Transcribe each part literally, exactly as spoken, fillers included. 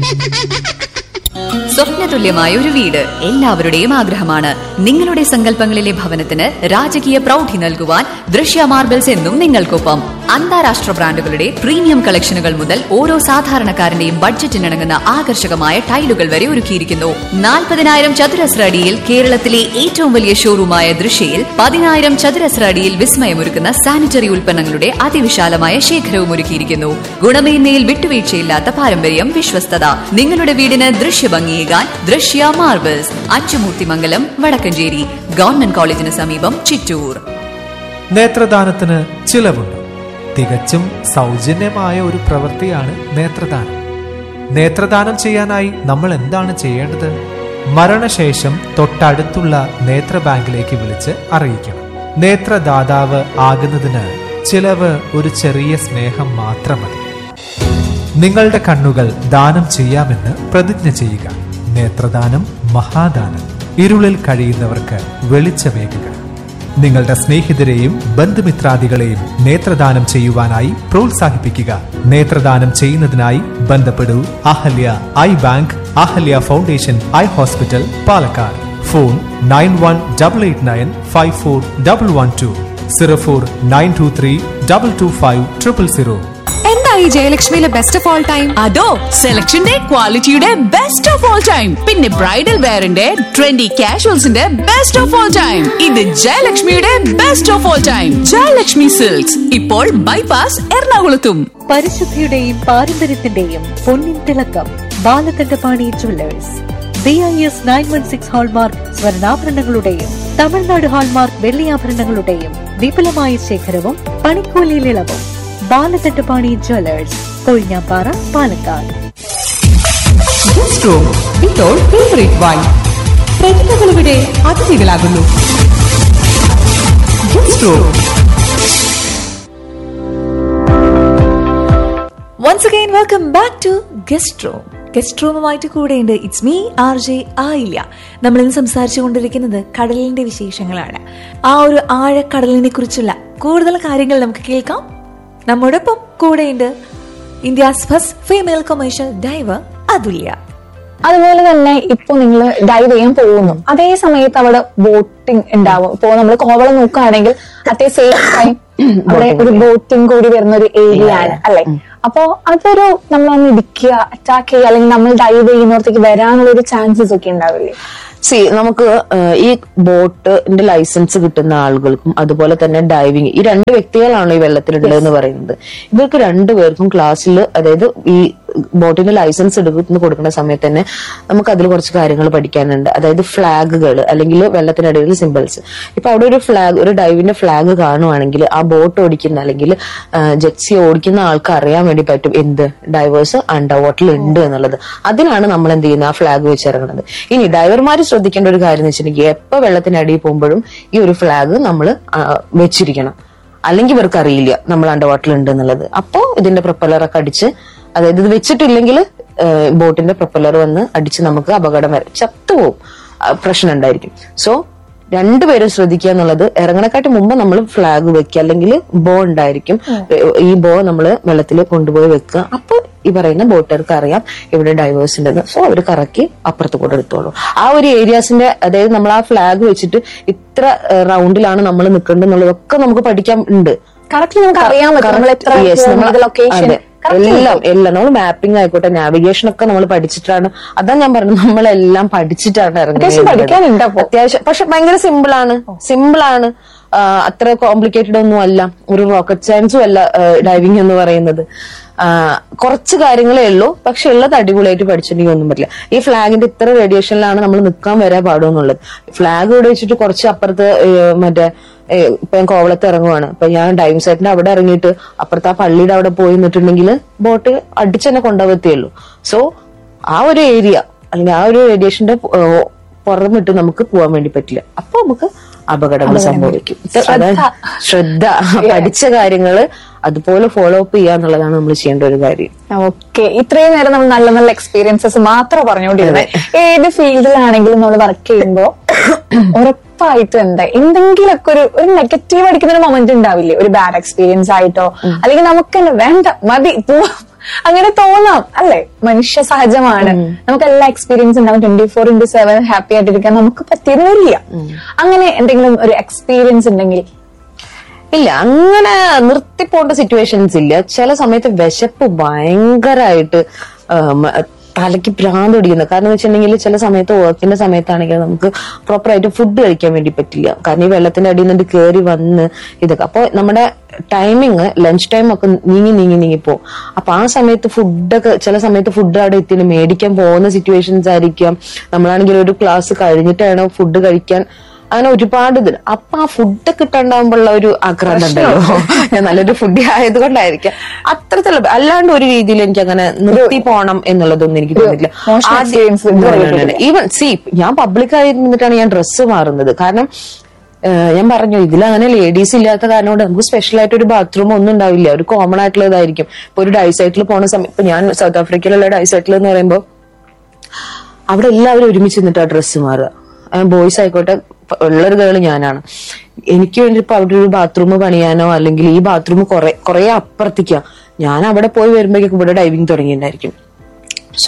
സ്വപ്നതുല്യമായ ഒരു വീട് എല്ലാവരുടെയും ആഗ്രഹമാണ്. നിങ്ങളുടെ സങ്കല്പങ്ങളിലെ ഭവനത്തിന് രാജകീയ പ്രൗഢി നൽകുവാൻ ദൃശ്യ മാർബിൾസ് എന്നും നിങ്ങൾക്കൊപ്പം. അന്താരാഷ്ട്ര ബ്രാൻഡുകളുടെ പ്രീമിയം കളക്ഷനുകൾ മുതൽ ഓരോ സാധാരണക്കാരന്റെയും ബഡ്ജറ്റിനിണങ്ങുന്ന ആകർഷകമായ ടൈലുകൾ വരെ ഒരുക്കിയിരിക്കുന്നു. നാൽപ്പതിനായിരം ചതുരശ്ര അടിയിൽ കേരളത്തിലെ ഏറ്റവും വലിയ ഷോറൂമായ ദൃശ്യയിൽ പതിനായിരം ചതുരശ്ര അടിയിൽ വിസ്മയമൊരുക്കുന്ന സാനിറ്ററി ഉൽപ്പന്നങ്ങളുടെ അതിവിശാലമായ ശേഖരവും ഒരുക്കിയിരിക്കുന്നു. ഗുണമേന്മയിൽ വിട്ടുവീഴ്ചയില്ലാത്ത പാരമ്പര്യം, വിശ്വസ്തത. നിങ്ങളുടെ വീടിന് ദൃശ്യഭംഗിയേകാൻ ദൃശ്യ മാർബിൾസ്, അച്ചുമൂർത്തിമംഗലം, വടക്കഞ്ചേരി. ഗവൺമെന്റ് കോളേജിന് സമീപം, ചിറ്റൂർ. നേത്രദാനത്തിന് ചിലവുണ്ട്. തികച്ചും സൗജന്യമായ ഒരു പ്രവൃത്തിയാണ് നേത്രദാനം. നേത്രദാനം ചെയ്യാനായി നമ്മൾ എന്താണ് ചെയ്യേണ്ടത്? മരണശേഷം തൊട്ടടുത്തുള്ള നേത്ര ബാങ്കിലേക്ക് വിളിച്ച് അറിയിക്കണം. നേത്രദാതാവ് ആകുന്നതിന് ചിലവ് ഒരു ചെറിയ സ്നേഹം മാത്രം മതി. നിങ്ങളുടെ കണ്ണുകൾ ദാനം ചെയ്യാമെന്ന് പ്രതിജ്ഞ ചെയ്യുക. നേത്രദാനം മഹാദാനം. ഇരുളിൽ കഴിയുന്നവർക്ക് വെളിച്ചമേകുക. നിങ്ങളുടെ സ്നേഹിതരെയും ബന്ധുമിത്രാദികളെയും നേത്രദാനം ചെയ്യുവാനായി പ്രോത്സാഹിപ്പിക്കുക. നേത്രദാനം ചെയ്യുന്നതിനായി ബന്ധപ്പെടൂ Ahalya I bank, Ahalya foundation eye hospital, Palakkad. Phone nine one double eight nine five four double one two, zero four nine to three double two five triple zero. എന്തായി ജയലക്ഷ്മിയിലെ ബെസ്റ്റ് ഓഫ് ഓൾ ടൈം? അതോ സെലക്ഷന്റെ ക്വാളിറ്റിയുടെ ബെസ്റ്റ് ഓഫ് ഓൾ ടൈം, പിന്നെ bridal വെയറിന്റെ trendy കാഷ്വൽസിന്റെ best of all time. ഇത് ജയലക്ഷ്മിയുടെ best of all time. Jayalakshmi silks ഇപ്പോൾ bypass എറണാകുളത്തും. പരിശുദ്ധിയുടെയും പാരമ്പര്യത്തിന്റെയും പൊന്നിൻ തിളക്കം Balakandapani Jewellers. B I S nine one six hallmark സ്വർണ്ണാഭരണങ്ങളുടെയും Tamil Nadu hallmark വെള്ളിയാഭരണങ്ങളുടെയും വിപുലമായ ശേഖരവും പണിക്കൂലിയിൽ ഇളവും. Balakandapani Jewellers, Kozhinjampara, Palakkad. പ്രതിഭകളിവിടെ അതിഥികളാകുന്നു. Once again, welcome back to Guest Room. Guest റൂമുമായിട്ട് കൂടെയുണ്ട് ഇറ്റ്സ് മീ ആർ ജെ ആയില്ല. നമ്മളിന്ന് സംസാരിച്ചു കൊണ്ടിരിക്കുന്നത് കടലിന്റെ വിശേഷങ്ങളാണ്. ആ ഒരു ആഴക്കടലിനെ കുറിച്ചുള്ള കൂടുതൽ കാര്യങ്ങൾ നമുക്ക് കേൾക്കാം. നമ്മോടൊപ്പം കൂടെയുണ്ട് India's first female commercial diver അതുല്യ. അതുപോലെ തന്നെ ഇപ്പൊ നിങ്ങൾ ഡൈവ് ചെയ്യാൻ പോകുന്നു, അതേ സമയത്ത് അവിടെ ബോട്ടിംഗ് ഉണ്ടാവും. ഇപ്പോ നമ്മൾ കോവളം നോക്കുകയാണെങ്കിൽ അറ്റ് സെയിം ടൈം അവിടെ ഒരു ബോട്ടിംഗ് കൂടി വരുന്ന ഒരു ഏരിയ ആണ് അല്ലെ. അപ്പോ അതൊരു നമ്മളൊന്ന് ഇടിക്കുക, അറ്റാക്ക് ചെയ്യുക, അല്ലെങ്കിൽ നമ്മൾ ഡൈവ് ചെയ്യുന്നിടത്തേക്ക് വരാനുള്ള ഒരു ചാൻസസ് ഒക്കെ ഉണ്ടാവില്ലേ? സി നമുക്ക് ഈ ബോട്ടിന്റെ ലൈസൻസ് കിട്ടുന്ന ആളുകൾക്കും അതുപോലെ തന്നെ ഡൈവിംഗ്, ഈ രണ്ട് വ്യക്തികളാണ് ഈ വെള്ളത്തിലുള്ളതെന്ന് പറയുന്നത്. ഇവർക്ക് രണ്ടുപേർക്കും ക്ലാസ്സിൽ, അതായത് ഈ ബോട്ടിന്റെ ലൈസൻസ് എടുക്കുന്ന കൊടുക്കുന്ന സമയത്ത് തന്നെ നമുക്ക് അതിൽ കുറച്ച് കാര്യങ്ങൾ പഠിക്കാനുണ്ട്. അതായത് ഫ്ലാഗുകൾ അല്ലെങ്കിൽ വെള്ളത്തിനടിയിൽ സിമ്പിൾസ്. ഇപ്പൊ അവിടെ ഒരു ഫ്ലാഗ്, ഒരു ഡൈവിന്റെ ഫ്ലാഗ് കാണുവാണെങ്കിൽ ആ ബോട്ട് ഓടിക്കുന്ന അല്ലെങ്കിൽ ജെറ്റ്സി ഓടിക്കുന്ന ആൾക്ക് അറിയാൻ വേണ്ടി പറ്റും എന്ത് ഡൈവേഴ്സ് അണ്ടർ വാട്ടറിൽ ഉണ്ട് എന്നുള്ളത്. അതിനാണ് നമ്മൾ എന്ത് ചെയ്യുന്നത്, ആ ഫ്ലാഗ് വെച്ചിറങ്ങുന്നത്. ഇനി ഡൈവർമാർ ശ്രദ്ധിക്കേണ്ട ഒരു കാര്യം എന്ന് വെച്ചിട്ടുണ്ടെങ്കിൽ എപ്പോ വെള്ളത്തിനടിയിൽ പോകുമ്പോഴും ഈ ഒരു ഫ്ലാഗ് നമ്മൾ വെച്ചിരിക്കണം. അല്ലെങ്കിൽ ഇവർക്ക് അറിയില്ല നമ്മൾ അണ്ടർ വാട്ടറിൽ ഉണ്ട് എന്നുള്ളത്. അപ്പോ ഇതിന്റെ പ്രൊപ്പല്ലറൊക്കെ അടിച്ച്, അതായത് ഇത് വെച്ചിട്ടില്ലെങ്കിൽ ബോട്ടിന്റെ പ്രൊപ്പല്ലർ വന്ന് അടിച്ച് നമുക്ക് അപകടം വരെ ചത്തുപോകും, പ്രശ്നം ഉണ്ടായിരിക്കും. സോ രണ്ടുപേരും ശ്രദ്ധിക്കുക എന്നുള്ളത്. ഇറങ്ങണക്കാട്ട് മുമ്പ് നമ്മൾ ഫ്ലാഗ് വെക്കുക, അല്ലെങ്കിൽ ബോ ഉണ്ടായിരിക്കും. ഈ ബോ നമ്മൾ വെള്ളത്തിൽ കൊണ്ടുപോയി വെക്കുക. അപ്പൊ ഈ പറയുന്ന ബോട്ടുകാർക്ക് അറിയാം ഇവിടെ ഡൈവേഴ്സ് ഉണ്ടെന്ന്. സോ അവർ കറക്കി അപ്പുറത്ത് കൂടെ എടുത്തോളൂ. ആ ഒരു ഏരിയാസിന്റെ, അതായത് നമ്മൾ ആ ഫ്ലാഗ് വെച്ചിട്ട് ഇത്ര റൗണ്ടിലാണ് നമ്മൾ നിൽക്കേണ്ടതെന്നുള്ളതൊക്കെ നമുക്ക് പഠിക്കാൻ ഉണ്ട്. കറക്റ്റ് നമുക്ക് അറിയാൻ പറ്റും. എല്ലാം എല്ലാം നമ്മൾ മാപ്പിംഗ് ആയിക്കോട്ടെ, നാവിഗേഷൻ ഒക്കെ നമ്മൾ പഠിച്ചിട്ടാണ്. അതാ ഞാൻ പറഞ്ഞത്, നമ്മളെല്ലാം പഠിച്ചിട്ടാണ് ഇറങ്ങുന്നത്. അത്യാവശ്യം പക്ഷെ ഭയങ്കര സിമ്പിളാണ് സിമ്പിളാണ് അത്ര കോംപ്ലിക്കേറ്റഡ് ഒന്നും അല്ല. ഒരു റോക്കറ്റ് സയൻസും അല്ല ഡൈവിംഗ് എന്ന് പറയുന്നത്. കുറച്ച് കാര്യങ്ങളേ ഉള്ളൂ, പക്ഷെ ഉള്ളത് അടിപൊളിയായിട്ട് പഠിച്ചിട്ടുണ്ടെങ്കിൽ ഒന്നും പറ്റില്ല. ഈ ഫ്ലാഗിന്റെ ഇത്ര റേഡിയേഷനിലാണ് നമ്മൾ നിൽക്കാൻ വരാൻ പാടുമെന്നുള്ളത്. ഫ്ലാഗ് ഇവിടെ വെച്ചിട്ട് കുറച്ച് അപ്പുറത്ത് മറ്റേ ഇപ്പൊ ഞാൻ കോവളത്ത് ഇറങ്ങുവാണ്, ഇപ്പൊ ഞാൻ ഡൈവിംഗ് സൈറ്റിന്റെ അവിടെ ഇറങ്ങിയിട്ട് അപ്പുറത്ത് ആ പള്ളിയുടെ അവിടെ പോയി നിന്നിട്ടുണ്ടെങ്കിൽ ബോട്ട് അടിച്ചെന്നെ കൊണ്ടുപോകത്തേയുള്ളൂ. സോ ആ ഒരു ഏരിയ അല്ലെങ്കിൽ ആ ഒരു റേഡിയേഷന്റെ പുറമിട്ട് നമുക്ക് പോകാൻ വേണ്ടി പറ്റില്ല. അപ്പൊ നമുക്ക് അപകടങ്ങൾ സംഭവിക്കും. ശ്രദ്ധ, പഠിച്ച കാര്യങ്ങള് അതുപോലെ ഫോളോ അപ്പ് ചെയ്യുക എന്നുള്ളതാണ് നമ്മൾ ചെയ്യേണ്ട ഒരു കാര്യം. ഓക്കെ, ഇത്രയും നേരം നമ്മൾ നല്ല നല്ല എക്സ്പീരിയൻസസ് മാത്രം പറഞ്ഞുകൊണ്ടിരുന്നത്. ഏത് ഫീൽഡിലാണെങ്കിലും നമ്മൾ വർക്ക് ചെയ്യുമ്പോ ഉറപ്പായിട്ടും എന്താ എന്തെങ്കിലുമൊക്കെ ഒരു ഒരു നെഗറ്റീവ് അടിക്കുന്ന ഒരു മൊമെന്റ് ഉണ്ടാവില്ലേ? ഒരു ബാഡ് എക്സ്പീരിയൻസ് ആയിട്ടോ അല്ലെങ്കിൽ നമുക്ക് തന്നെ വേണ്ട മതി പോവാം അങ്ങനെ തോന്നാം അല്ലെ, മനുഷ്യ സഹജമാണ്. നമുക്ക് എല്ലാ എക്സ്പീരിയൻസ് ഉണ്ടാവും. Twenty four into seven happy ആയിട്ടിരിക്കാൻ നമുക്ക് പറ്റിയെന്ന് വരില്ല. അങ്ങനെ എന്തെങ്കിലും ഒരു എക്സ്പീരിയൻസ് ഉണ്ടെങ്കിൽ? ഇല്ല, അങ്ങനെ നിർത്തിപ്പോണ്ട സിറ്റുവേഷൻസ് ഇല്ല. ചില സമയത്ത് വിശപ്പ് ഭയങ്കരമായിട്ട് തലയ്ക്ക് ഭ്രാന്ത് പിടിക്കുന്നത്. കാരണം എന്ന് വെച്ചിട്ടുണ്ടെങ്കിൽ ചില സമയത്ത് വർക്കിന്റെ സമയത്താണെങ്കിൽ നമുക്ക് പ്രോപ്പർ ആയിട്ട് ഫുഡ് കഴിക്കാൻ വേണ്ടി പറ്റില്ല. കാരണം ഈ വെള്ളത്തിന്റെ അടിയിൽ നിന്ന് കയറി വന്ന് ഇതൊക്കെ. അപ്പൊ നമ്മുടെ ടൈമിങ് ലഞ്ച് ടൈം ഒക്കെ നീങ്ങി നീങ്ങി നീങ്ങി പോകും. അപ്പൊ ആ സമയത്ത് ഫുഡൊക്കെ ചില സമയത്ത് ഫുഡ് അവിടെ എത്തി മേടിക്കാൻ പോകുന്ന സിറ്റുവേഷൻസ് ആയിരിക്കാം. നമ്മളാണെങ്കിൽ ഒരു ക്ലാസ് കഴിഞ്ഞിട്ടാണ് ഫുഡ് കഴിക്കാൻ. അങ്ങനെ ഒരുപാട് ഇത്. അപ്പൊ ആ ഫുഡ് കിട്ടാണ്ടാവുമ്പോഴുള്ള ഒരു ആക്രാന്തം ഉണ്ടല്ലോ, ഞാൻ നല്ലൊരു ഫുഡ് ആയതുകൊണ്ടായിരിക്കാം അത്രത്തിലുള്ള. അല്ലാണ്ട് ഒരു രീതിയിൽ എനിക്ക് അങ്ങനെ നിർത്തി പോണം എന്നുള്ളതൊന്നും എനിക്ക് തോന്നിയിട്ടില്ല. ഈവൻ സി ഞാൻ പബ്ലിക്കായി നിന്നിട്ടാണ് ഞാൻ ഡ്രസ്സ് മാറുന്നത്. കാരണം ഞാൻ പറഞ്ഞു, ഇതിലങ്ങനെ ലേഡീസ് ഇല്ലാത്ത കാരണം കൊണ്ട് നമുക്ക് സ്പെഷ്യൽ ആയിട്ട് ഒരു ബാത്റൂം ഒന്നും ഉണ്ടാവില്ല. ഒരു കോമൺ ആയിട്ടുള്ളതായിരിക്കും. ഇപ്പൊ ഒരു ഡൈസൈറ്റിൽ പോണ സമയം, ഇപ്പൊ ഞാൻ സൗത്ത് ആഫ്രിക്കയിലുള്ള ഡൈസൈറ്റിൽ എന്ന് പറയുമ്പോൾ അവിടെ എല്ലാവരും ഒരുമിച്ച് നിന്നിട്ടാ ഡ്രസ്സ് മാറുക. ബോയ്സ് ആയിക്കോട്ടെ, ഉള്ളൊരു ഗേള് ഞാനാണ്. എനിക്ക് വേണ്ടി ഇപ്പൊ അവിടെ ഒരു ബാത്റൂം പണിയാനോ അല്ലെങ്കിൽ ഈ ബാത്റൂം കുറെ കുറെ അപ്പുറത്തേക്കാം. ഞാൻ അവിടെ പോയി വരുമ്പോഴേക്കും ഇവിടെ ഡൈവിങ് തുടങ്ങിയിട്ടുണ്ടായിരിക്കും. സോ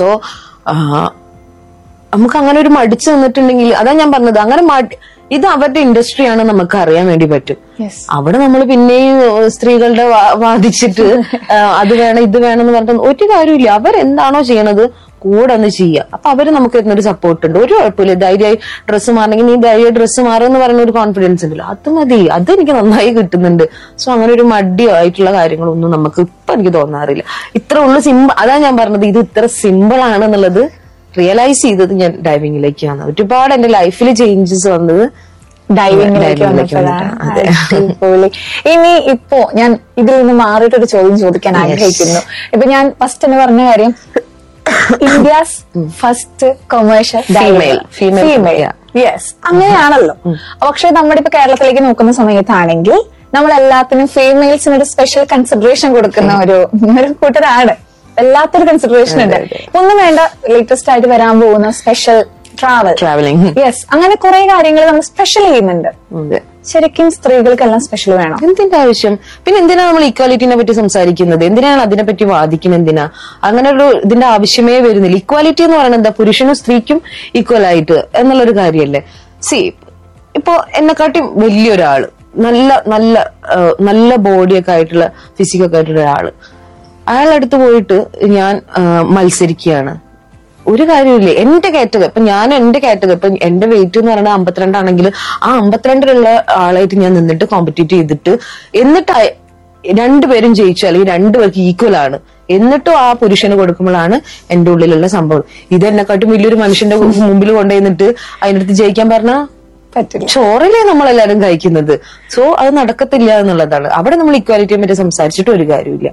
നമുക്ക് അങ്ങനെ ഒരു മടിച്ചു നിന്നിട്ടുണ്ടെങ്കിൽ, അതാ ഞാൻ പറഞ്ഞത്, അങ്ങനെ മടി ഇത് അവരുടെ ഇൻഡസ്ട്രിയാണ്, നമുക്ക് അറിയാൻ വേണ്ടി പറ്റും. അവിടെ നമ്മൾ പിന്നെയും സ്ത്രീകളുടെ വാദിച്ചിട്ട് അത് വേണം ഇത് വേണം എന്ന് പറഞ്ഞിട്ട് ഒരു കാര്യമില്ല. അവരെന്താണോ ചെയ്യണത് കൂടെ ഒന്ന് ചെയ്യുക. അപ്പൊ അവര് നമുക്ക് തരുന്നൊരു സപ്പോർട്ട് ഉണ്ട്. ഒരു കുഴപ്പമില്ല. ധൈര്യമായി ഡ്രസ്സ് മാറണമെങ്കിൽ നീ ധൈര്യം ഡ്രസ്സ് മാറുമെന്ന് പറയുന്ന ഒരു കോൺഫിഡൻസ് ഉണ്ടല്ലോ, അത് മതി. അത് എനിക്ക് നന്നായി കിട്ടുന്നുണ്ട്. സോ അങ്ങനെ ഒരു മടിയോ ആയിട്ടുള്ള കാര്യങ്ങളൊന്നും നമുക്ക് ഇപ്പൊ എനിക്ക് തോന്നാറില്ല. ഇത്ര ഉള്ളു സിമ്പിൾ. അതാ ഞാൻ പറഞ്ഞത്, ഇത് ഇത്ര സിമ്പിൾ ആണെന്നുള്ളത് റിയലൈസ് ചെയ്തത് ഞാൻ ഡൈവിംഗിലേക്കാണ്. ഒരുപാട് എന്റെ ലൈഫിൽ ചേഞ്ചസ് വന്നത് ഡൈവിംഗിലേക്ക് വന്നപ്പോഴാണ്. ഇനി ഇപ്പോ ഞാൻ ഇതിൽ നിന്ന് മാറിയിട്ടൊരു ചോദ്യം ചോദിക്കാൻ ആഗ്രഹിക്കുന്നു. ഇപ്പൊ ഞാൻ ഫസ്റ്റ് എന്ന് പറഞ്ഞ കാര്യം, India's first commercial female female yes അങ്ങനെയാണല്ലോ. പക്ഷെ നമ്മുടെ ഇപ്പൊ കേരളത്തിലേക്ക് നോക്കുന്ന സമയത്താണെങ്കിൽ നമ്മൾ എല്ലാത്തിനും ഫീമെയിൽസിന് ഒരു സ്പെഷ്യൽ കൺസിഡറേഷൻ കൊടുക്കുന്ന ഒരു ഒരു കൂട്ടരാണ്. വല്ലാത്തൊരു കൺസിഡറേഷൻ ഉണ്ട്. ഒന്നും വേണ്ട, ലേറ്റസ്റ്റ് ആയിട്ട് വരാൻ പോകുന്ന സ്പെഷ്യൽ ട്രാവൽ ട്രാവലിംഗ് യെസ് അങ്ങനെ കുറെ കാര്യങ്ങൾ നമ്മൾ സ്പെഷ്യൽ ചെയ്യുന്നുണ്ട്. ശരിക്കും സ്ത്രീകൾക്കെല്ലാം സ്പെഷ്യൽ വേണം. എന്തിന്റെ ആവശ്യം? പിന്നെ എന്തിനാ നമ്മൾ ഇക്വാലിറ്റിനെ പറ്റി സംസാരിക്കുന്നത്? എന്തിനാണ് അതിനെപ്പറ്റി വാദിക്കുന്നത്? എന്തിനാ? അങ്ങനെ ഒരു ഇതിന്റെ ആവശ്യമേ വരുന്നില്ല. ഇക്വാലിറ്റി എന്ന് പറയുന്നത് എന്താ? പുരുഷനും സ്ത്രീക്കും ഈക്വൽ ആയിട്ട് എന്നുള്ളൊരു കാര്യമല്ലേ. സി ഇപ്പൊ എന്നെക്കാട്ടി വലിയൊരാള്, നല്ല നല്ല നല്ല ബോഡിയൊക്കെ ആയിട്ടുള്ള ഫിസിക്കൊക്കെ ആയിട്ടുള്ള ഒരാള്, അയാളടുത്ത് പോയിട്ട് ഞാൻ മത്സരിക്കുകയാണ്. ഒരു കാര്യമില്ലേ. എന്റെ കാറ്റഗറി ഇപ്പൊ ഞാൻ എന്റെ കാറ്റഗറി ഇപ്പൊ എന്റെ വെയിറ്റ് എന്ന് പറയുന്നത് അമ്പത്തിരണ്ടാണെങ്കിൽ ആ അമ്പത്തിരണ്ടിലുള്ള ആളായിട്ട് ഞാൻ നിന്നിട്ട് കോമ്പറ്റീറ്റ് ചെയ്തിട്ട് എന്നിട്ട് രണ്ടുപേരും ജയിച്ചു, അല്ലെങ്കിൽ രണ്ടുപേർക്ക് ഈക്വൽ ആണ്, എന്നിട്ടും ആ പുരുഷന് കൊടുക്കുമ്പോഴാണ് എന്റെ ഉള്ളിലുള്ള സംഭവം. ഇത് എന്നെക്കാട്ടും വലിയൊരു മനുഷ്യന്റെ മുമ്പിൽ കൊണ്ടുവന്നിട്ട് അതിനടുത്ത് ജയിക്കാൻ പറഞ്ഞാൽ പറ്റില്ല. ചോറിലേ നമ്മളെല്ലാരും കഴിക്കുന്നത്. സോ അത് നടക്കത്തില്ല എന്നുള്ളതാണ്. അവിടെ നമ്മൾ ഇക്വാലിറ്റിയെ പറ്റി സംസാരിച്ചിട്ട് ഒരു കാര്യമില്ല.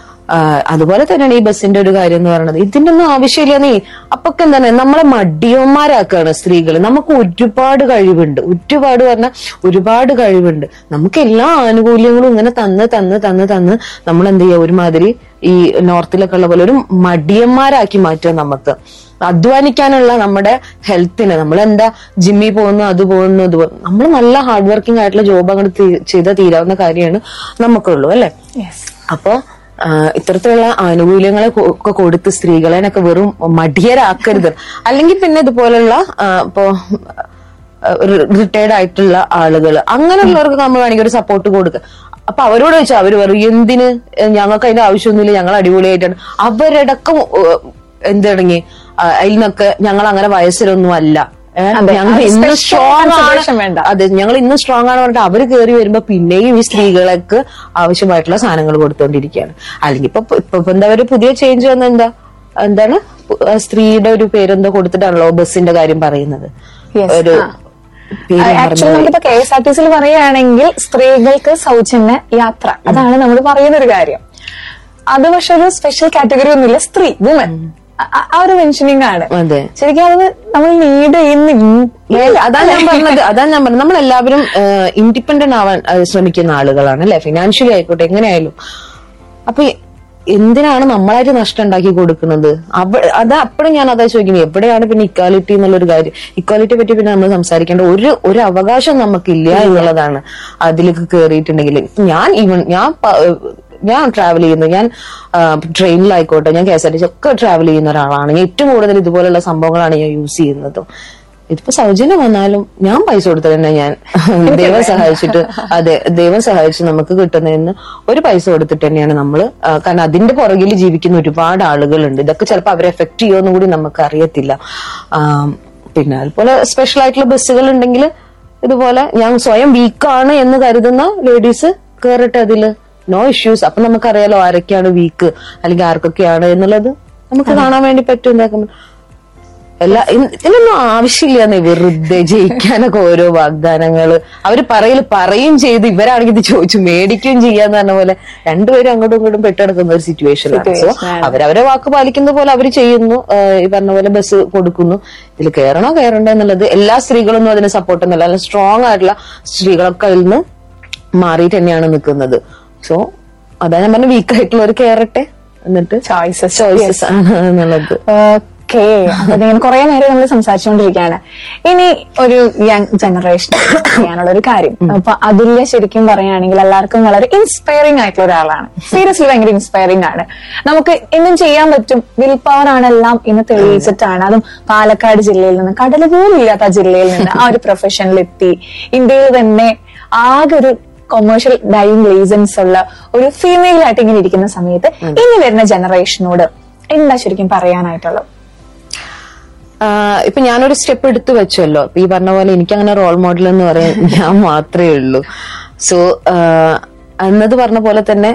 അതുപോലെ തന്നെയാണ് ഈ ബസ്സിന്റെ ഒരു കാര്യം എന്ന് പറയുന്നത്. ഇതിന്റെ ഒന്നും ആവശ്യമില്ല. നീ അപ്പൊക്കെ എന്താണ് നമ്മളെ മടിയന്മാരാക്കാണ് സ്ത്രീകൾ. നമുക്ക് ഒരുപാട് കഴിവുണ്ട്, ഒരുപാട് പറഞ്ഞാൽ ഒരുപാട് കഴിവുണ്ട്. നമുക്ക് എല്ലാ ആനുകൂല്യങ്ങളും ഇങ്ങനെ തന്ന് തന്ന് തന്ന് തന്ന് നമ്മൾ എന്ത് ചെയ്യുക, ഒരുമാതിരി ഈ നോർത്തിലൊക്കെ ഉള്ള പോലെ ഒരു മടിയന്മാരാക്കി മാറ്റുക. നമുക്ക് അധ്വാനിക്കാനുള്ള നമ്മുടെ ഹെൽത്തിന് നമ്മളെന്താ ജിമ്മിൽ പോകുന്നു, അത് പോകുന്നു, ഇത് പോകുന്നു. നമ്മൾ നല്ല ഹാർഡ് വർക്കിംഗ് ആയിട്ടുള്ള ജോബ് അങ്ങോട്ട് ചെയ്താൽ തീരാവുന്ന കാര്യമാണ് നമുക്കുള്ളൂ അല്ലെ. അപ്പൊ ഇത്തരത്തിലുള്ള ആനുകൂല്യങ്ങളെ ഒക്കെ കൊടുത്ത് സ്ത്രീകളെനൊക്കെ വെറും മടിയരാക്കരുത്. അല്ലെങ്കിൽ പിന്നെ ഇതുപോലുള്ള ഇപ്പോ റിട്ടയർഡ് ആയിട്ടുള്ള ആളുകൾ, അങ്ങനെയുള്ളവർക്ക് നമ്മൾ വേണമെങ്കിൽ ഒരു സപ്പോർട്ട് കൊടുക്കുക. അപ്പൊ അവരോട് വെച്ചാൽ അവര് പറയും എന്തിന്, ഞങ്ങൾക്ക് അതിന്റെ ആവശ്യമൊന്നുമില്ല, ഞങ്ങൾ അടിപൊളിയായിട്ടാണ്. അവരടക്കം എന്തിടങ്ങി അതിൽ നിന്നൊക്കെ ഞങ്ങൾ അങ്ങനെ വയസ്സിലൊന്നും അല്ല, ഞങ്ങൾ ഇന്ന് സ്ട്രോങ് ആണ്, അതെ ഞങ്ങൾ ഇന്ന് സ്ട്രോങ് ആണ് പറഞ്ഞിട്ട് അവര് കയറി വരുമ്പോ പിന്നെയും ഈ സ്ത്രീകൾക്ക് ആവശ്യമായിട്ടുള്ള സാധനങ്ങൾ കൊടുത്തോണ്ടിരിക്കുകയാണ്. അല്ലെങ്കിൽ ഇപ്പൊ ഇപ്പൊ എന്താ ഒരു പുതിയ ചേഞ്ച് വന്ന എന്താ എന്താണ് സ്ത്രീയുടെ ഒരു പേരെന്തോ കൊടുത്തിട്ടാണല്ലോ ബസ്സിന്റെ കാര്യം പറയുന്നത്. ഒരു ആക്ച്വലി നമുക്കിപ്പോ കെ എസ് ആർ ടി സിയിൽ പറയുകയാണെങ്കിൽ സ്ത്രീകൾക്ക് സൗജന്യ യാത്ര, അതാണ് നമ്മൾ പറയുന്ന ഒരു കാര്യം. അത് പക്ഷെ ഒരു സ്പെഷ്യൽ കാറ്റഗറി ഒന്നുമില്ല, സ്ത്രീ വുമൻ ആ ഒരു മെൻഷനിങ് ആണ്. ശരിക്കും അത് നമ്മൾ നീഡ് ചെയ്യുന്ന അതാ ഞാൻ പറഞ്ഞത് അതാ ഞാൻ പറഞ്ഞത് നമ്മളെല്ലാവരും ഇൻഡിപെൻഡന്റ് ആവാൻ ശ്രമിക്കുന്ന ആളുകളാണ് അല്ലെ, ഫിനാൻഷ്യലി ആയിക്കോട്ടെ എങ്ങനെയായാലും. അപ്പൊ എന്തിനാണ് നമ്മളായിട്ട് നഷ്ടം ഉണ്ടാക്കി കൊടുക്കുന്നത്? അത് അപ്പോഴും ഞാൻ അതാ ചോദിക്കുന്നത്, എവിടെയാണ് പിന്നെ ഇക്വാലിറ്റി എന്നുള്ളൊരു കാര്യം? ഇക്വാലിറ്റിയെ പറ്റി പിന്നെ നമ്മൾ സംസാരിക്കേണ്ട ഒരു ഒരു അവകാശം നമുക്കില്ല എന്നുള്ളതാണ് അതിലേക്ക് കയറിയിട്ടുണ്ടെങ്കിൽ. ഞാൻ ഈവൻ ഞാൻ ഞാൻ ട്രാവൽ ചെയ്യുന്നു, ഞാൻ ട്രെയിനിലായിക്കോട്ടെ, ഞാൻ K S R T C ഒക്കെ ട്രാവൽ ചെയ്യുന്ന ഒരാളാണ്. ഞാൻ ഏറ്റവും കൂടുതൽ ഇതുപോലുള്ള സംഭവങ്ങളാണ് ഞാൻ യൂസ് ചെയ്യുന്നത്. ഇതിപ്പോ സൗജന്യം വന്നാലും ഞാൻ പൈസ കൊടുത്തത് തന്നെ ഞാൻ ദൈവം സഹായിച്ചിട്ട്, അതെ ദൈവം സഹായിച്ച് നമുക്ക് കിട്ടുന്നതിന് ഒരു പൈസ കൊടുത്തിട്ട് തന്നെയാണ് നമ്മള്, കാരണം അതിന്റെ പുറകിൽ ജീവിക്കുന്ന ഒരുപാട് ആളുകളുണ്ട്. ഇതൊക്കെ ചിലപ്പോൾ അവരെ എഫക്ട് ചെയ്യുമെന്ന് കൂടി നമുക്ക് അറിയത്തില്ല. പിന്നെ അതുപോലെ സ്പെഷ്യൽ ആയിട്ടുള്ള ബസ്സുകൾ ഉണ്ടെങ്കിൽ ഇതുപോലെ ഞാൻ സ്വയം വീക്കാണ് എന്ന് കരുതുന്ന ലേഡീസ് കയറട്ടെ, അതില് നോ ഇഷ്യൂസ്. അപ്പൊ നമുക്കറിയാലോ ആരൊക്കെയാണ് വീക്ക് അല്ലെങ്കിൽ ആർക്കൊക്കെയാണ് എന്നുള്ളത് നമുക്ക് കാണാൻ വേണ്ടി പറ്റും. എന്താക്കും എല്ലാ ഇതിനൊന്നും ആവശ്യമില്ല, വെറുതെ ജയിക്കാനൊക്കെ ഓരോ വാഗ്ദാനങ്ങള് അവര് പറയല് പറയും ചെയ്ത് ഇവരാണെങ്കിൽ ഇത് ചോദിച്ചു മേടിക്കുകയും ചെയ്യാന്ന് പറഞ്ഞ പോലെ രണ്ടുപേരും അങ്ങോട്ടും ഇങ്ങോട്ടും പെട്ടെടുക്കുന്ന ഒരു സിറ്റുവേഷനാണ്. സോ അവരവരെ വാക്ക് പാലിക്കുന്ന പോലെ അവര് ചെയ്യുന്നു, ഈ പറഞ്ഞ പോലെ ബസ് കൊടുക്കുന്നു. ഇതിൽ കയറണോ കയറണ്ടോ എന്നുള്ളത് എല്ലാ സ്ത്രീകളൊന്നും അതിന് സപ്പോർട്ട് ഒന്നുമല്ല, അല്ല സ്ട്രോങ് ആയിട്ടുള്ള സ്ത്രീകളൊക്കെ അതിൽ നിന്ന് മാറിയിട്ട് തന്നെയാണ് നിൽക്കുന്നത്. സോ അതാ ഞാൻ പറഞ്ഞ വീക്കായിട്ടുള്ളവർ കയറട്ടെ, എന്നിട്ട് ചോയ്സസ് ചോയ്സസ് ആണ് എന്നുള്ളത്. ഓക്കെ, അപ്പൊ നിങ്ങൾ കുറെ നേരം നമ്മൾ സംസാരിച്ചുകൊണ്ടിരിക്കുകയാണ്. ഇനി ഒരു യങ് ജനറേഷൻ ചെയ്യാനുള്ള ഒരു കാര്യം, അപ്പൊ അതില് ശരിക്കും പറയുകയാണെങ്കിൽ എല്ലാവർക്കും വളരെ ഇൻസ്പയറിംഗ് ആയിട്ടുള്ള ഒരാളാണ്. സീരിയസ്ലി ഭയങ്കര ഇൻസ്പയറിംഗ് ആണ്. നമുക്ക് എന്തും ചെയ്യാൻ പറ്റും, വിൽ പവർ ആണ് എല്ലാം ഇന്ന് തെളിയിച്ചിട്ടാണ്. അതും പാലക്കാട് ജില്ലയിൽ നിന്ന്, കടൽ പോലും ഇല്ലാത്ത ആ ജില്ലയിൽ നിന്ന് ആ ഒരു പ്രൊഫഷനിലെത്തി ഇന്ത്യയിൽ തന്നെ ആകെ ഒരു കൊമേഴ്ഷ്യൽ ഡൈവിംഗ് ലൈസൻസ് ഉള്ള ഒരു ഫീമെയിൽ ആയിട്ട് ഇങ്ങനെ ഇരിക്കുന്ന സമയത്ത് ഇനി വരുന്ന ജനറേഷനോട് എന്താ ശരിക്കും പറയാനായിട്ടുള്ളത്? ഇപ്പൊ ഞാനൊരു സ്റ്റെപ്പ് എടുത്തു വെച്ചല്ലോ, ഈ പറഞ്ഞ പോലെ എനിക്കങ്ങനെ റോൾ മോഡൽ എന്ന് പറയാൻ ഞാൻ മാത്രമേ ഉള്ളൂ. സോ എന്നത് പറഞ്ഞ പോലെ തന്നെ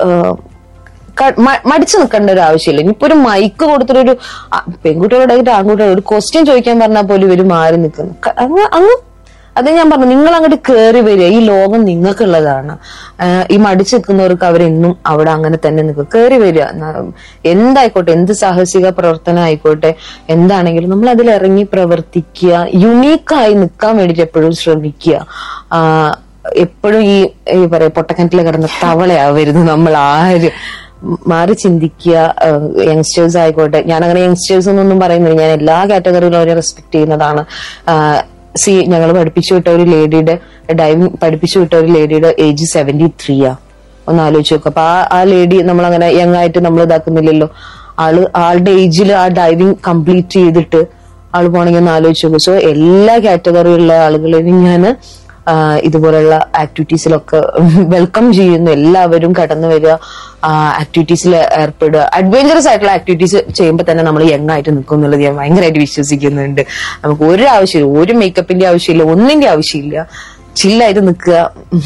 മടിച്ചു നിൽക്കേണ്ട ഒരു ആവശ്യമില്ല. ഇനിയിപ്പോ ഒരു മൈക്ക് കൊടുത്തിട്ടൊരു പെൺകുട്ടികളോടായിട്ട് ആൺകുട്ടികളോട് ഒരു ക്വസ്റ്റ്യൻ ചോദിക്കാൻ പറഞ്ഞാൽ പോലും ഇവര് മാറി നിൽക്കുന്നു. അങ്ങ് അങ്ങ് അത് ഞാൻ പറഞ്ഞു, നിങ്ങൾ അങ്ങോട്ട് കയറി വരിക, ഈ ലോകം നിങ്ങൾക്കുള്ളതാണ്. ഈ മടിച്ചു നിൽക്കുന്നവർക്ക് അവരെന്നും അവിടെ അങ്ങനെ തന്നെ നിൽക്കും. കയറി വരിക, എന്തായിക്കോട്ടെ, എന്ത് സാഹസിക പ്രവർത്തനം ആയിക്കോട്ടെ, എന്താണെങ്കിലും നമ്മൾ അതിൽ ഇറങ്ങി പ്രവർത്തിക്കുക, യുണീക്കായി നിൽക്കാൻ വേണ്ടിട്ട് എപ്പോഴും ശ്രമിക്കുക. എപ്പോഴും ഈ ഈ പറയാ പൊട്ടക്കിണറ്റിൽ കിടന്ന തവളയാവരുത് നമ്മൾ ആരും. മാറി ചിന്തിക്കുക. യങ്സ്റ്റേഴ്സ് ആയിക്കോട്ടെ, ഞാനങ്ങനെ യങ്സ്റ്റേഴ്സ് എന്നൊന്നും പറയുന്നില്ല, ഞാൻ എല്ലാ കാറ്റഗറിയിലും അവരെ റെസ്പെക്ട് ചെയ്യുന്നതാണ്. സി ഞങ്ങൾ പഠിപ്പിച്ചു വിട്ട ഒരു ലേഡിയുടെ ഡൈവിംഗ് പഠിപ്പിച്ചു വിട്ട ഒരു ലേഡിയുടെ ഏജ് സെവന്റി ത്രീയാ. ഒന്ന് ആലോചിച്ച് നോക്കുക. അപ്പൊ ആ ആ ലേഡി നമ്മളങ്ങനെ യങ് ആയിട്ട് നമ്മൾ ഇതാക്കുന്നില്ലല്ലോ. ആള് ആളുടെ ഏജിൽ ആ ഡൈവിംഗ് കംപ്ലീറ്റ് ചെയ്തിട്ട് ആള് പോണെങ്കിൽ ഒന്ന് ആലോചിച്ച് നോക്കും. സോ എല്ലാ കാറ്റഗറിയിലുള്ള ആളുകളെയും ഞാൻ ഇതുപോലുള്ള ആക്ടിവിറ്റീസിലൊക്കെ വെൽക്കം ചെയ്യുന്നു. എല്ലാവരും കടന്നു വരിക, ആക്ടിവിറ്റീസിൽ ഏർപ്പെടുക. അഡ്വഞ്ചറസ് ആയിട്ടുള്ള ആക്ടിവിറ്റീസ് ചെയ്യുമ്പോൾ തന്നെ നമ്മൾ യങ് ആയിട്ട് നിൽക്കും എന്നുള്ളത് ഞാൻ ഭയങ്കരമായിട്ട് വിശ്വസിക്കുന്നുണ്ട്. നമുക്ക് ഒരു ആവശ്യമില്ല, ഒരു മേക്കപ്പിന്റെ ആവശ്യമില്ല, ഒന്നിന്റെ ആവശ്യമില്ല. ചില്ലായിട്ട് നിൽക്കുക,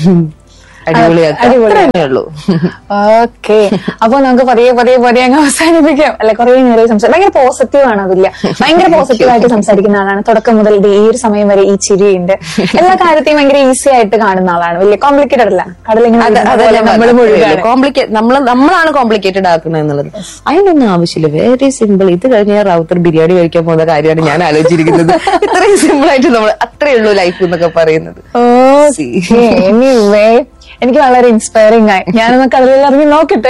അടിപൊളിയാക്കുള്ളൂ. ഓക്കെ, അപ്പൊ നമുക്ക് പതിയെ പതിയെ പതിയെ അങ്ങ് അവസാനിപ്പിക്കാം. അല്ലെ, കുറെ നേരം സംസാരിക്കും. ഭയങ്കര പോസിറ്റീവ് ആണ് അതില്ല, ഭയങ്കര പോസിറ്റീവ് ആയിട്ട് സംസാരിക്കുന്ന ആളാണ്. തുടക്കം മുതൽ ഈ ഒരു സമയം വരെ ഈ ചിരിയുണ്ട്. എല്ലാ കാര്യത്തെയും ഭയങ്കര ഈസി ആയിട്ട് കാണുന്ന ആളാണ്. വലിയ കോംപ്ലിക്കേറ്റഡ് അല്ല. കോംപ്ലിക്കേറ്റ് നമ്മൾ നമ്മളാണ് കോംപ്ലിക്കേറ്റഡ് ആക്കുന്നത് എന്നുള്ളത് അതിനൊന്നും ആവശ്യമില്ല. Very simple. ഇത് കഴിഞ്ഞ റൗത്തർ ബിരിയാണി കഴിക്കാൻ പോകുന്ന കാര്യമാണ് ഞാൻ ആലോചിച്ചിരിക്കുന്നത്. ഇത്രയും സിമ്പിൾ ആയിട്ട് നമ്മൾ അത്രേ ഉള്ളൂ ലൈഫ് എന്നൊക്കെ പറയുന്നത്. എനിവേ, എനിക്ക് വളരെ ഇൻസ്പയറിംഗ് ആയി. ഞാനൊന്ന് കടലിൽ ഇറങ്ങി നോക്കട്ടെ,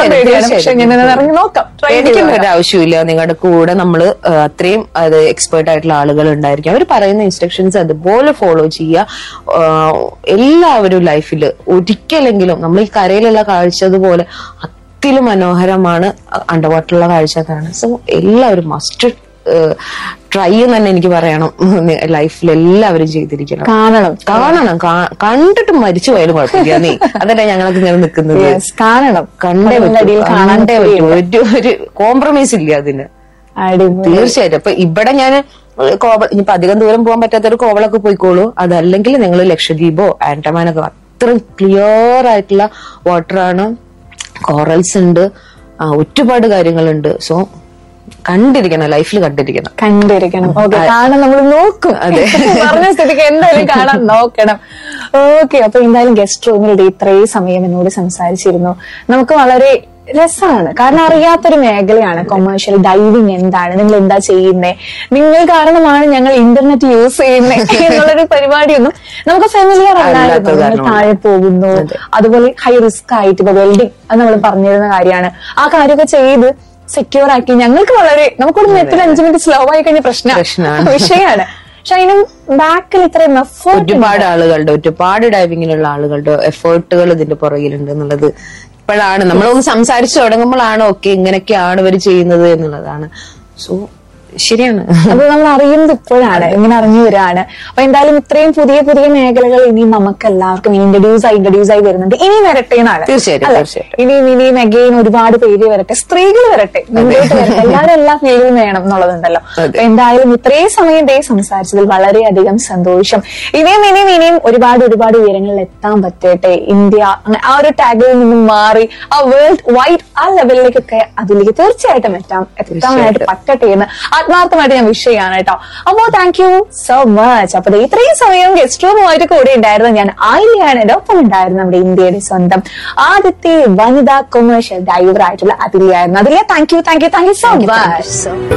ഇറങ്ങി നോക്കാം. പേടിക്കേണ്ട ഒരു ആവശ്യമില്ല. നിങ്ങളുടെ കൂടെ നമ്മള് അത്രയും അത് എക്സ്പേർട്ട് ആയിട്ടുള്ള ആളുകൾ ഉണ്ടായിരിക്കും. അവർ പറയുന്ന ഇൻസ്ട്രക്ഷൻസ് അതുപോലെ ഫോളോ ചെയ്യുക. എല്ലാവരും ലൈഫിൽ ഒരിക്കലെങ്കിലും നമ്മൾ ഈ കരയിലുള്ള കാഴ്ച അതുപോലെ അത്തിലും മനോഹരമാണ് അണ്ടർ വാട്ടറുള്ള കാഴ്ച അതാണ്. സോ എല്ലാവരും മസ്റ്റ് ട്രൈ എന്ന് തന്നെ എനിക്ക് പറയണം. ലൈഫിൽ എല്ലാവരും ചെയ്തിരിക്കണം, കാണണം കാണണം കണ്ടിട്ട് മരിച്ചു പോയാലും കുഴപ്പമില്ല. നീ അതല്ലേ ഞങ്ങൾക്ക് ഇങ്ങനെ നിൽക്കുന്നത്. കാണണം, കണ്ടേ പറ്റൂ, കാണണ്ടേ പറ്റൂ. ഒരു ഒരു കോംപ്രമൈസ് ഇല്ല അതിന്. തീർച്ചയായിട്ടും. അപ്പൊ ഇവിടെ ഞാൻ കോവൾ ഇനിയിപ്പോ അധികം ദൂരം പോകാൻ പറ്റാത്തൊരു കോവളൊക്കെ പോയിക്കോളൂ. അതല്ലെങ്കിൽ നിങ്ങൾ ലക്ഷദ്വീപോ ആൻഡമാനൊക്കെ അത്രയും ക്ലിയർ ആയിട്ടുള്ള വാട്ടറാണ്, കോറൽസ് ഉണ്ട്, ഒരുപാട് കാര്യങ്ങളുണ്ട്. സോ കണ്ടിരിക്കണം, ലൈഫിൽ കണ്ടിരിക്കണം കണ്ടിരിക്കണം ഓക്കെ, കാണാൻ നമ്മൾ നോക്കും. അതെ, പറഞ്ഞ സ്ഥിതിക്ക് എന്തായാലും കാണാൻ നോക്കണം. ഓക്കെ, അപ്പൊ എന്തായാലും ഗസ്റ്റ് റൂമിലൂടെ ഇത്രയും സമയം എന്നോട് സംസാരിച്ചിരുന്നു. നമുക്ക് വളരെ രസമാണ്, കാരണം അറിയാത്തൊരു മേഖലയാണ് കൊമേഴ്ഷ്യൽ ഡൈവിംഗ്. എന്താണ്, നിങ്ങൾ എന്താ ചെയ്യുന്നത്, നിങ്ങൾ കാരണമാണ് ഞങ്ങൾ ഇന്റർനെറ്റ് യൂസ് ചെയ്യുന്നത് എന്നുള്ളൊരു പരിപാടിയൊന്നും നമുക്ക് ഫെമിലിയർ അല്ലായിരുന്നു. നമ്മൾ താഴെ പോകുന്നു, അതുപോലെ ഹൈ റിസ്ക് ആയിട്ട് ഇപ്പൊ വെൽഡിംഗ് അത് നമ്മൾ പറഞ്ഞിരുന്ന കാര്യമാണ്. ആ കാര്യമൊക്കെ ചെയ്ത് സെക്യൂർ ആക്കി ഞങ്ങൾക്ക് വളരെ നമുക്കൊരു നെറ്റിൽ അഞ്ചു മിനിറ്റ് സ്ലോ ആയി കഴിഞ്ഞ പ്രശ്നമാണ് വിഷയമാണ്. പക്ഷെ അതിനും ബാക്കിൽ ഇത്രയും എഫേർട്ട് ഒരുപാട് ആളുകളുടെ ഒരുപാട് ഡൈവിങ്ങിലുള്ള ആളുകളുടെ എഫേർട്ടുകൾ ഇതിന്റെ പുറകിലുണ്ട് എന്നുള്ളത് ഇപ്പോഴാണ് നമ്മളൊന്ന് സംസാരിച്ചു തുടങ്ങുമ്പോഴാണ് ഓക്കെ ഇങ്ങനെയൊക്കെയാണ് ഇവർ ചെയ്യുന്നത് എന്നുള്ളതാണ്. സോ ശരിയാണ്, അത് നമ്മൾ അറിയുന്നത് ഇപ്പോഴാണ്, ഇങ്ങനെ അറിഞ്ഞു വരികയാണ്. അപ്പൊ എന്തായാലും ഇത്രയും പുതിയ പുതിയ മേഖലകൾ ഇനിയും നമുക്ക് എല്ലാവർക്കും ഇൻട്രൊഡ്യൂസ് ആയി ഇൻട്രൊഡ്യൂസ് ആയി വരുന്നുണ്ട്. ഇനി വരട്ടെ എന്നാണ്. തീർച്ചയായിട്ടും തീർച്ചയായിട്ടും ഇനിയും ഇനിയും അഗെയിൻ ഒരുപാട് പേര് വരട്ടെ, സ്ത്രീകൾ വരട്ടെ, മുന്നോട്ട് വരട്ടെ, എല്ലാവരും എല്ലാ ഫീൽഡിലും വേണം എന്നുള്ളതുണ്ടല്ലോ. അപ്പൊ എന്തായാലും ഇത്രയും സമയം ഡേ സംസാരിച്ചതിൽ വളരെയധികം സന്തോഷം. ഇനിയും ഇനിയും ഇനിയും ഒരുപാട് ഒരുപാട് ഉയരങ്ങളിൽ എത്താൻ പറ്റട്ടെ. ഇന്ത്യ ആ ഒരു ടാഗിൽ നിന്നും മാറി ആ വേൾഡ് വൈഡ് ആ ലെവലിലേക്കൊക്കെ അതിലേക്ക് തീർച്ചയായിട്ടും എത്താം എത്താനായിട്ട് പറ്റട്ടെ എന്ന് ആത്മാർത്ഥമായിട്ട് ഞാൻ വിഷ് ചെയ്യാണ് കേട്ടോ. അപ്പോ താങ്ക് യു സോ മച്ച്. അപ്പൊ ഇത്രയും സമയം ഗസ്റ്റ് റൂമുമായിട്ട് കൂടെ ഉണ്ടായിരുന്നു ഞാൻ ആയില്യാണ്. എന്റെ ഒപ്പം ഉണ്ടായിരുന്നു നമ്മുടെ ഇന്ത്യയുടെ സ്വന്തം ആദ്യത്തെ വനിതാ കൊമേഴ്ഷ്യൽ ഡ്രൈവർ ആയിട്ടുള്ള അതിലിയായിരുന്നു. അതിലിയ thank you thank you thank you so much.